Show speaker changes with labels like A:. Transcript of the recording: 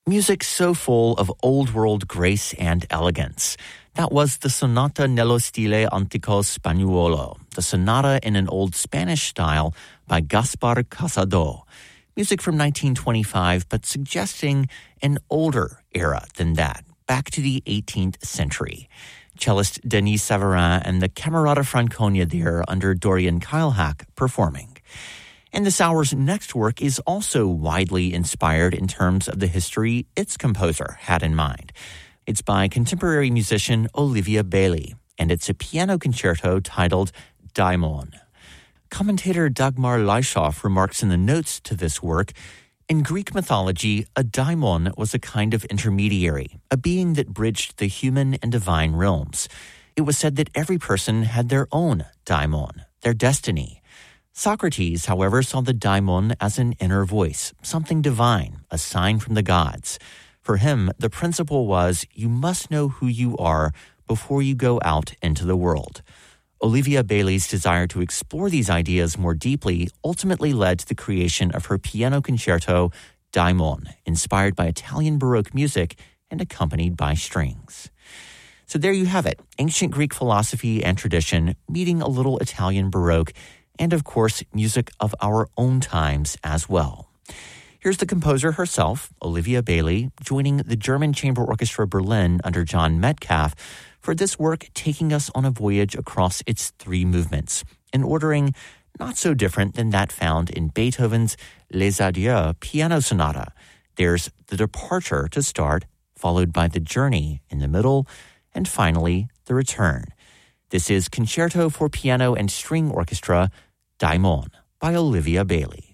A: Music so full of old-world grace and elegance. That was the Sonata nello stile antico spagnuolo, the sonata in an old Spanish style by Gaspar Casado. Music from 1925, but suggesting an older era than that, back to the 18th century. Cellist Denis Savarin and the Camerata Franconia there under Dorian Keilhack performing. And this hour's next work is also widely inspired in terms of the history its composer had in mind. It's by contemporary musician Olivia Bailey, and it's a piano concerto titled Daimon. Commentator Dagmar Leishoff remarks in the notes to this work, in Greek mythology, a daimon was a kind of intermediary, a being that bridged the human and divine realms. It was said that every person had their own daimon, their destiny. Socrates, however, saw the daimon as an inner voice, something divine, a sign from the gods. For him, the principle was, you must know who you are before you go out into the world. Olivia Bailey's desire to explore these ideas more deeply ultimately led to the creation of her piano concerto, Daimon, inspired by Italian Baroque music and accompanied by strings. So there you have it, ancient Greek philosophy and tradition meeting a little Italian Baroque, and of course, music of our own times as well. Here's the composer herself, Olivia Bailey, joining the German Chamber Orchestra Berlin under John Metcalf for this work taking us on a voyage across its three movements, in ordering not so different than that found in Beethoven's Les Adieux piano sonata. There's the departure to start, followed by the journey in the middle, and finally, the return. This is Concerto for Piano and String Orchestra, Daimon, by Olivia Bailey.